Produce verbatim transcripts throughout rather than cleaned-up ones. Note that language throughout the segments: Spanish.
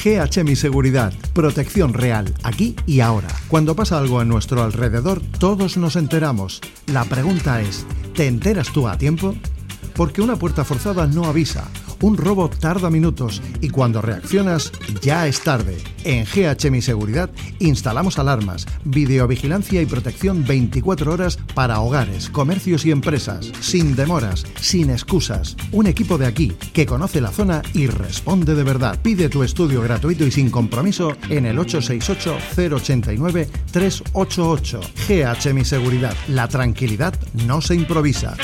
G H M I Seguridad, protección real, aquí y ahora. Cuando pasa algo a nuestro alrededor, todos nos enteramos. La pregunta es, ¿te enteras tú a tiempo? Porque una puerta forzada no avisa, un robo tarda minutos y cuando reaccionas ya es tarde. En G H M I Seguridad instalamos alarmas, videovigilancia y protección veinticuatro horas para hogares, comercios y empresas, sin demoras, sin excusas. Un equipo de aquí que conoce la zona y responde de verdad. Pide tu estudio gratuito y sin compromiso en el ocho seis ocho, cero ocho nueve, tres ocho ocho. G H M I Seguridad, la tranquilidad no se improvisa.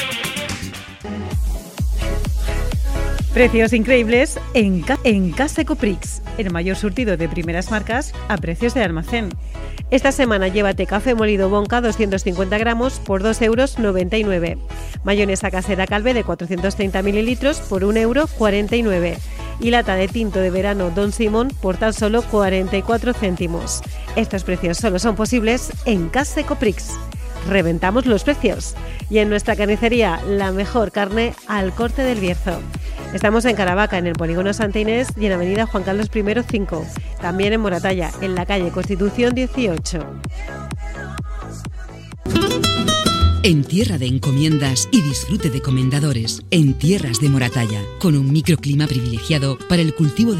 Precios increíbles en, ca- en Casa Ecoprix, el mayor surtido de primeras marcas a precios de almacén. Esta semana llévate café molido Bonca doscientos cincuenta gramos por dos euros noventa y nueve. Mayonesa casera Calvé de cuatrocientos treinta mililitros por un euro cuarenta y nueve. Y lata de tinto de verano Don Simón por tan solo cuarenta y cuatro céntimos. Estos precios solo son posibles en Casa Ecoprix. Reventamos los precios. Y en nuestra carnicería, la mejor carne al corte del Bierzo. Estamos en Caravaca, en el Polígono Santa Inés y en Avenida Juan Carlos primero cinco. También en Moratalla, en la calle Constitución dieciocho. En tierra de encomiendas y disfrute de comendadores, en tierras de Moratalla, con un microclima privilegiado para el cultivo de